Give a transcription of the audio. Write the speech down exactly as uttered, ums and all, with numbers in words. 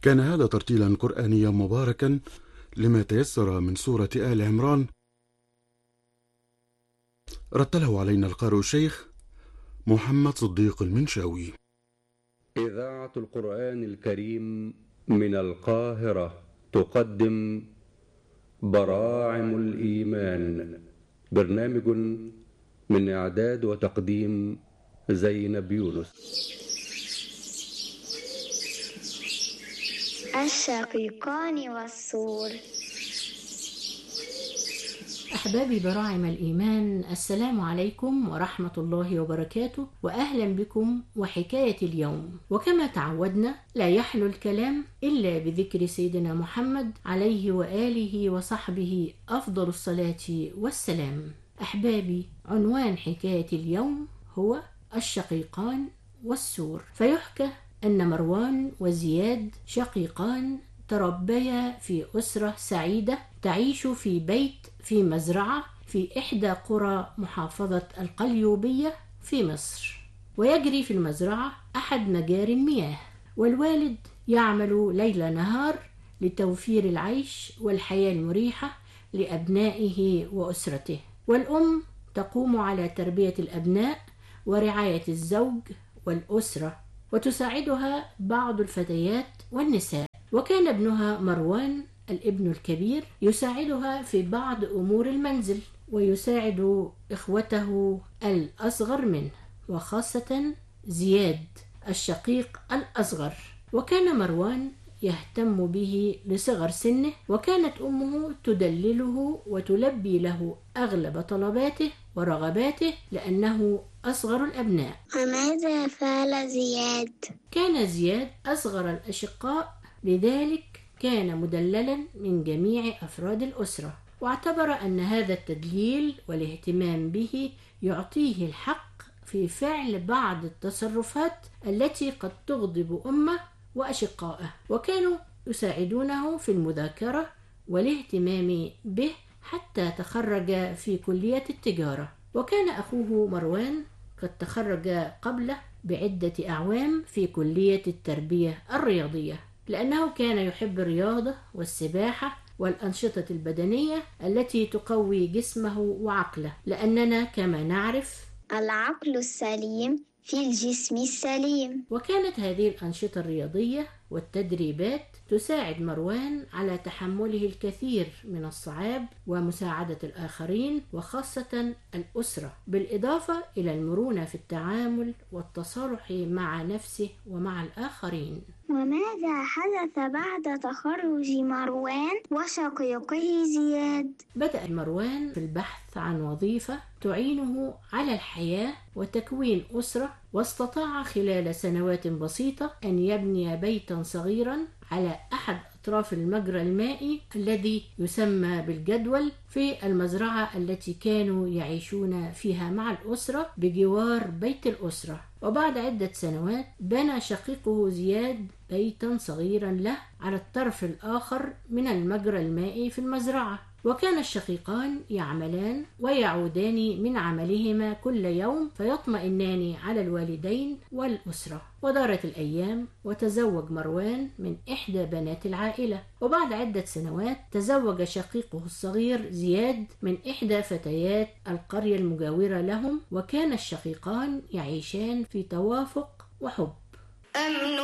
كان هذا ترتيلا قرآنيا مباركا لما تيسر من سورة آل عمران، رتله علينا القارئ الشيخ محمد صديق المنشاوي. إذاعة القرآن الكريم من القاهرة تقدم براعم الإيمان، برنامج من إعداد وتقديم زينب يونس. الشقيقان والسور. أحبابي براعم الإيمان، السلام عليكم ورحمة الله وبركاته، وأهلا بكم وحكاية اليوم. وكما تعودنا لا يحلو الكلام إلا بذكر سيدنا محمد عليه وآله وصحبه أفضل الصلاة والسلام. أحبابي، عنوان حكاية اليوم هو الشقيقان والسور. فيحكى أن مروان وزياد شقيقان تربيا في أسرة سعيدة تعيش في بيت في مزرعة في إحدى قرى محافظة القليوبية في مصر. ويجري في المزرعة أحد مجاري المياه، والوالد يعمل ليل نهار لتوفير العيش والحياة المريحة لأبنائه وأسرته، والأم تقوم على تربية الأبناء ورعاية الزوج والأسرة، وتساعدها بعض الفتيات والنساء. وكان ابنها مروان الابن الكبير يساعدها في بعض أمور المنزل، ويساعد إخوته الأصغر منه، وخاصة زياد الشقيق الأصغر. وكان مروان يهتم به لصغر سنه، وكانت أمه تدلله وتلبي له أغلب طلباته ورغباته لأنه أصغر الأبناء. وماذا فعل زياد؟ كان زياد أصغر الأشقاء، لذلك كان مدللا من جميع أفراد الأسرة، واعتبر أن هذا التدليل والاهتمام به يعطيه الحق في فعل بعض التصرفات التي قد تغضب أمه وأشقائه، وكانوا يساعدونه في المذاكرة والاهتمام به حتى تخرج في كلية التجارة. وكان أخوه مروان قد تخرج قبله بعدة أعوام في كلية التربية الرياضية، لأنه كان يحب الرياضة والسباحة والأنشطة البدنية التي تقوي جسمه وعقله، لأننا كما نعرف العقل السليم في الجسم السليم. وكانت هذه الأنشطة الرياضية والتدريبات تساعد مروان على تحمله الكثير من الصعاب ومساعدة الآخرين وخاصة الأسرة، بالإضافة إلى المرونة في التعامل والتصالح مع نفسه ومع الآخرين. وماذا حدث بعد تخرج مروان وشقيقه زياد؟ بدأ مروان في البحث عن وظيفة تعينه على الحياة وتكوين أسرة، واستطاع خلال سنوات بسيطة أن يبني بيتا صغيرا على أحد أطراف المجرى المائي الذي يسمى بالجدول في المزرعة التي كانوا يعيشون فيها مع الأسرة بجوار بيت الأسرة. وبعد عدة سنوات بنى شقيقه زياد بيتا صغيرا له على الطرف الآخر من المجرى المائي في المزرعة. وكان الشقيقان يعملان ويعودان من عملهما كل يوم فيطمئنان على الوالدين والأسرة. ودارت الأيام وتزوج مروان من إحدى بنات العائلة، وبعد عدة سنوات تزوج شقيقه الصغير زياد من إحدى فتيات القرية المجاورة لهم، وكان الشقيقان يعيشان في توافق وحب.